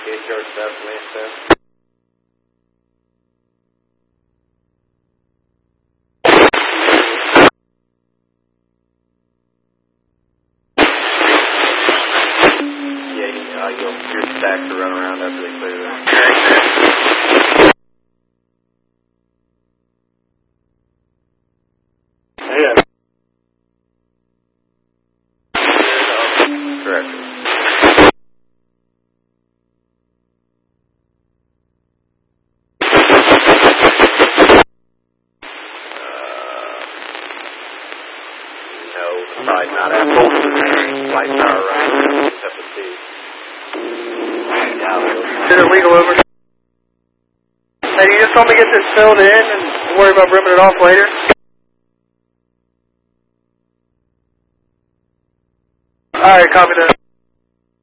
George South Mesa. Your stack to run around after they clear them. Yeah. Correct. No, probably not. At full light power right now. Just have to see. Is it legal over? Hey, you just want me to get this filled in and worry about ripping it off later? Alright, copy that.